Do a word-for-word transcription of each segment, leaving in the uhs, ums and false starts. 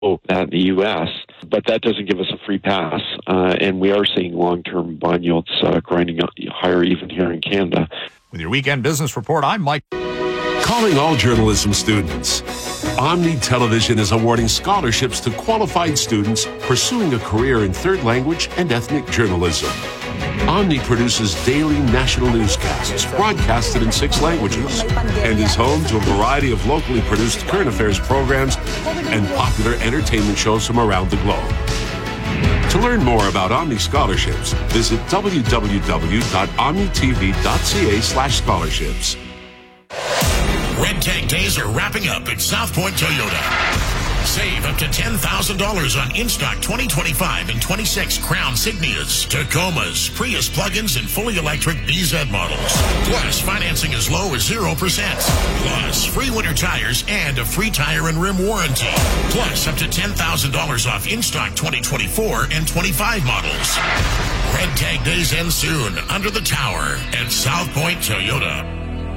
that in the U S, but that doesn't give us a free pass. Uh, and we are seeing long-term bond yields uh, grinding higher even here in Canada. With your Weekend Business Report, I'm Mike. Calling all journalism students. Omni Television is awarding scholarships to qualified students pursuing a career in third language and ethnic journalism. Omni produces daily national newscasts broadcasted in six languages and is home to a variety of locally produced current affairs programs and popular entertainment shows from around the globe. To learn more about Omni scholarships, visit w w w dot omni t v dot c a slash scholarships. Red Tag Days are wrapping up at South Point Toyota. Save up to ten thousand dollars on in-stock twenty twenty-five and twenty-six Crown Signias, Tacomas, Prius plug-ins, and fully electric B Z models. Plus, financing as low as zero percent. Plus, free winter tires and a free tire and rim warranty. Plus, up to ten thousand dollars off in-stock twenty twenty-four and twenty-five models. Red Tag Days end soon under the tower at South Point Toyota.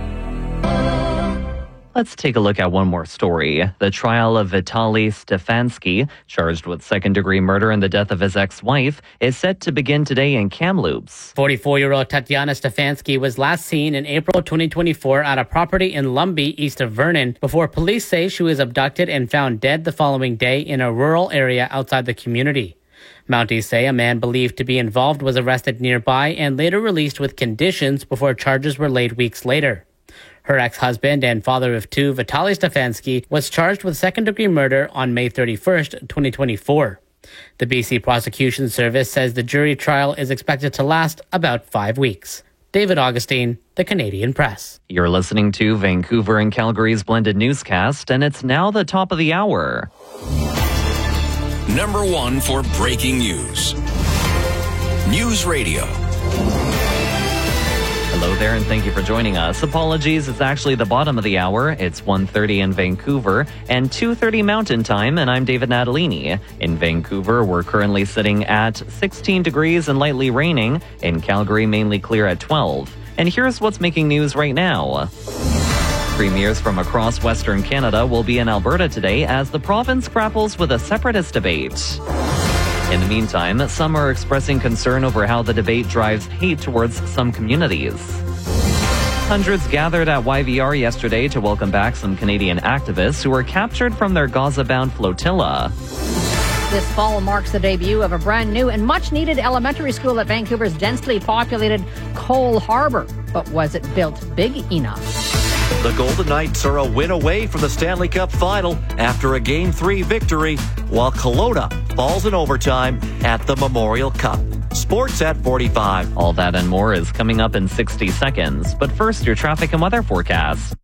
Let's take a look at one more story. The trial of Vitaly Stefansky, charged with second-degree murder in the death of his ex-wife, is set to begin today in Kamloops. forty-four-year-old Tatiana Stefansky was last seen in April twenty twenty-four at a property in Lumbee, east of Vernon, before police say she was abducted and found dead the following day in a rural area outside the community. Mounties say a man believed to be involved was arrested nearby and later released with conditions before charges were laid weeks later. Her ex-husband and father of two, Vitaly Stefansky, was charged with second-degree murder on May thirty-first, twenty twenty-four. The B C Prosecution Service says the jury trial is expected to last about five weeks. David Augustine, The Canadian Press. You're listening to Vancouver and Calgary's blended newscast, and it's now the top of the hour. Number one for breaking news. News Radio. Hello there, and thank you for joining us. Apologies, it's actually the bottom of the hour. It's one thirty in Vancouver and two thirty Mountain Time, and I'm David Natalini. In Vancouver, we're currently sitting at sixteen degrees and lightly raining. In Calgary, mainly clear at twelve. And here's what's making news right now. Premiers from across Western Canada will be in Alberta today as the province grapples with a separatist debate. In the meantime, some are expressing concern over how the debate drives hate towards some communities. Hundreds gathered at Y V R yesterday to welcome back some Canadian activists who were captured from their Gaza-bound flotilla. This fall marks the debut of a brand new and much-needed elementary school at Vancouver's densely populated Cole Harbour. But was it built big enough? The Golden Knights are a win away from the Stanley Cup final after a Game three victory, while Kelowna falls in overtime at the Memorial Cup. Sports at forty-five. All that and more is coming up in sixty seconds. But first, your traffic and weather forecast.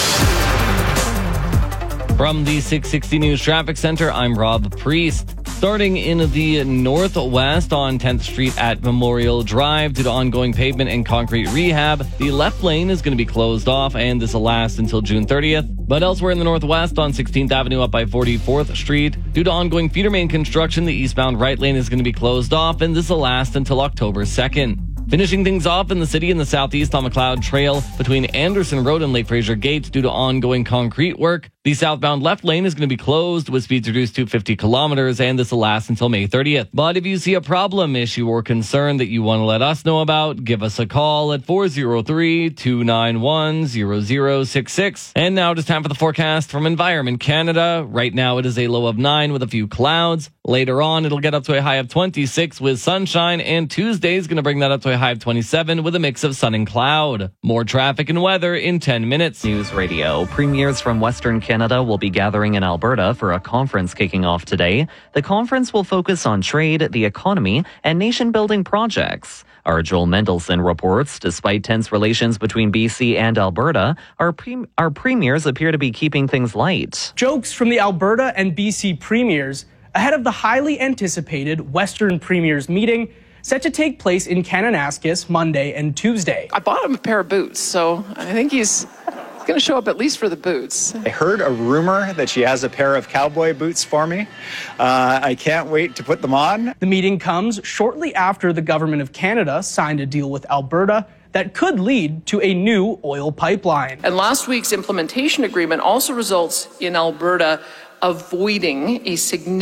From the six sixty News Traffic Center, I'm Rob Priest. Starting in the northwest on tenth Street at Memorial Drive due to ongoing pavement and concrete rehab, the left lane is going to be closed off, and this will last until June thirtieth. But elsewhere in the northwest on sixteenth Avenue up by forty-fourth Street, due to ongoing feeder main construction, the eastbound right lane is going to be closed off, and this will last until October second. Finishing things off in the city in the southeast on McLeod Trail between Anderson Road and Lake Fraser Gate due to ongoing concrete work. The southbound left lane is going to be closed with speeds reduced to fifty kilometers, and this will last until May thirtieth. But if you see a problem, issue, or concern that you want to let us know about, give us a call at four oh three, two nine one, zero zero six six. And now it is time for the forecast from Environment Canada. Right now it is a low of nine with a few clouds. Later on, it'll get up to a high of twenty-six with sunshine, and Tuesday is going to bring that up to a high of twenty-seven with a mix of sun and cloud. More traffic and weather in ten minutes. News Radio. Premiers from Western Canada will be gathering in Alberta for a conference kicking off today. The conference will focus on trade, the economy, and nation-building projects. Our Joel Mendelson reports, despite tense relations between B C and Alberta, our, pre- our premiers appear to be keeping things light. Jokes from the Alberta and B C premiers ahead of the highly anticipated Western Premiers meeting set to take place in Kananaskis Monday and Tuesday. I bought him a pair of boots, so I think he's going to show up at least for the boots. I heard a rumor that she has a pair of cowboy boots for me. Uh, I can't wait to put them on. The meeting comes shortly after the Government of Canada signed a deal with Alberta that could lead to a new oil pipeline. And last week's implementation agreement also results in Alberta avoiding a significant